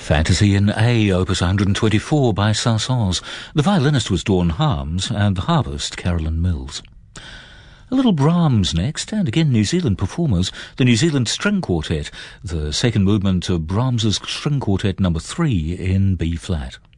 Fantasy in A, Opus 124 by Saint-Saëns. The violinist was Dawn Harms and the harpist Carolyn Mills. A little Brahms next, and again New Zealand performers, the New Zealand String Quartet, the second movement of Brahms's String Quartet No. 3 in B-flat.